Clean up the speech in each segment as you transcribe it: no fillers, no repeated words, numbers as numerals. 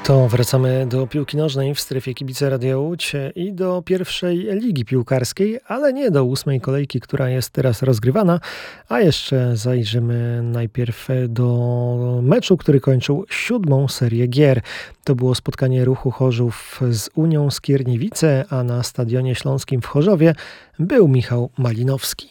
To wracamy do piłki nożnej w strefie Kibice Radia Łódź i do pierwszej ligi piłkarskiej, ale nie do 8. kolejki, która jest teraz rozgrywana, a jeszcze zajrzymy najpierw do meczu, który kończył 7. serię gier. To było spotkanie Ruchu Chorzów z Unią Skierniewice, a na Stadionie Śląskim w Chorzowie był Michał Malinowski.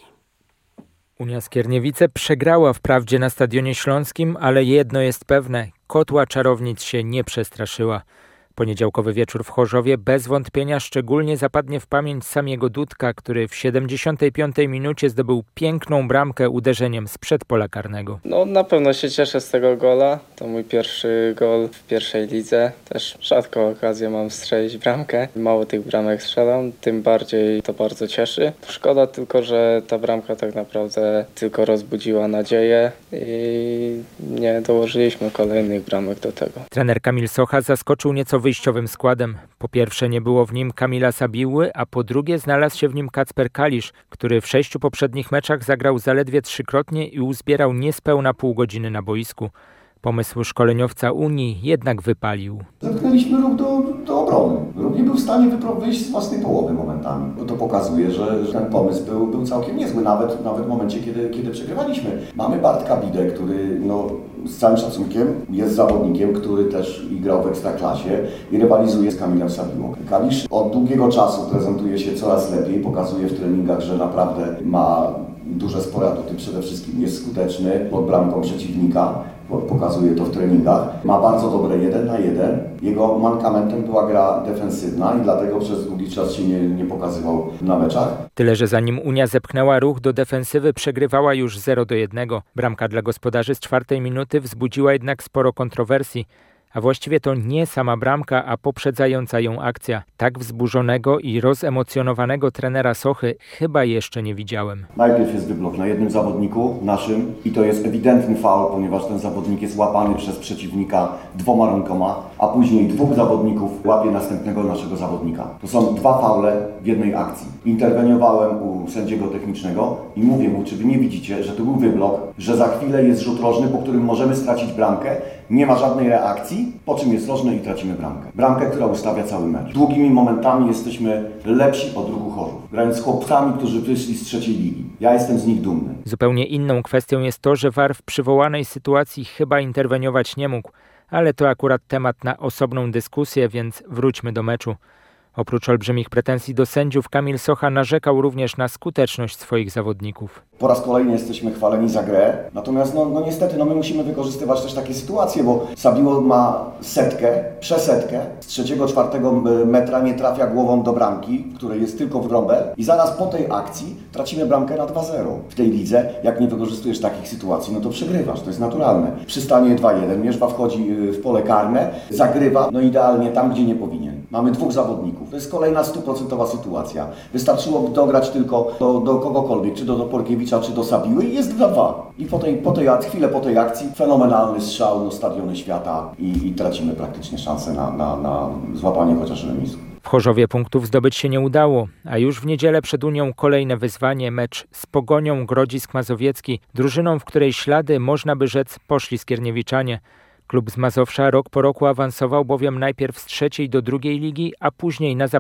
Unia Skierniewice przegrała wprawdzie na Stadionie Śląskim, ale jedno jest pewne, kotła czarownic się nie przestraszyła. Poniedziałkowy wieczór w Chorzowie bez wątpienia szczególnie zapadnie w pamięć samego Dudka, który w 75. minucie zdobył piękną bramkę uderzeniem sprzed pola karnego. Na pewno się cieszę z tego gola. To mój pierwszy gol w pierwszej lidze. Też rzadko okazję mam strzelić bramkę. Mało tych bramek strzelam, tym bardziej to bardzo cieszy. Szkoda tylko, że ta bramka tak naprawdę tylko rozbudziła nadzieję i nie dołożyliśmy kolejnych bramek do tego. Trener Kamil Socha zaskoczył nieco wyjściowym składem. Po pierwsze nie było w nim Kamila Sabiły, a po drugie znalazł się w nim Kacper Kalisz, który w 6 poprzednich meczach zagrał zaledwie 3-krotnie i uzbierał niespełna pół godziny na boisku. Pomysł szkoleniowca Unii jednak wypalił. Zamknęliśmy ruch do obrony. Ruch nie był w stanie wyjść z własnej połowy momentami. To pokazuje, że ten pomysł był całkiem niezły, nawet w momencie, kiedy przegrywaliśmy. Mamy Bartka Bidę, który z całym szacunkiem jest zawodnikiem, który też grał w Ekstraklasie i rywalizuje z Kamilem Sabiłą. Kalisz od długiego czasu prezentuje się coraz lepiej, pokazuje w treningach, że naprawdę ma duże spore atuty, przede wszystkim jest skuteczny pod bramką przeciwnika, pokazuje to w treningach. Ma bardzo dobre 1 na 1. Jego mankamentem była gra defensywna i dlatego przez długi czas się nie pokazywał na meczach. Tyle, że zanim Unia zepchnęła Ruch do defensywy, przegrywała już 0-1. Bramka dla gospodarzy z 4. minuty wzbudziła jednak sporo kontrowersji. A właściwie to nie sama bramka, a poprzedzająca ją akcja. Tak wzburzonego i rozemocjonowanego trenera Sochy chyba jeszcze nie widziałem. Najpierw jest wyblok na jednym zawodniku, naszym, i to jest ewidentny faul, ponieważ ten zawodnik jest łapany przez przeciwnika 2 rękoma, a później 2 zawodników łapie następnego naszego zawodnika. To są 2 faule w jednej akcji. Interweniowałem u sędziego technicznego i mówię mu, czy wy nie widzicie, że to był wyblok, że za chwilę jest rzut rożny, po którym możemy stracić bramkę, nie ma żadnej reakcji, po czym jest rożny i tracimy bramkę. Bramkę, która ustawia cały mecz. Długimi momentami jesteśmy lepsi od Ruchu Chorzów, grając z chłopcami, którzy wyszli z 3. ligi. Ja jestem z nich dumny. Zupełnie inną kwestią jest to, że VAR w przywołanej sytuacji chyba interweniować nie mógł, ale to akurat temat na osobną dyskusję, więc wróćmy do meczu. Oprócz olbrzymich pretensji do sędziów, Kamil Socha narzekał również na skuteczność swoich zawodników. Po raz kolejny jesteśmy chwaleni za grę, natomiast niestety my musimy wykorzystywać też takie sytuacje, bo Sabiło ma przesetkę, z 3-4 metra nie trafia głową do bramki, w której jest tylko wrąbel i zaraz po tej akcji tracimy bramkę na 2-0. W tej lidze, jak nie wykorzystujesz takich sytuacji, to przegrywasz, to jest naturalne. Przy stanie 2-1 Mierzwa wchodzi w pole karne, zagrywa, idealnie tam, gdzie nie powinien. Mamy 2 zawodników. To jest kolejna 100% sytuacja. Wystarczyłoby dograć tylko do kogokolwiek, czy do Porkiewicza, czy do Sabiły i jest 2-2. I chwilę po tej akcji fenomenalny strzał, stadiony świata i tracimy praktycznie szansę na złapanie chociaż remisu. W Chorzowie punktów zdobyć się nie udało, a już w niedzielę przed Unią kolejne wyzwanie, mecz z Pogonią Grodzisk Mazowiecki, drużyną, w której ślady, można by rzec, poszli skierniewiczanie. Klub z Mazowsza rok po roku awansował bowiem najpierw z 3. do 2. ligi, a później na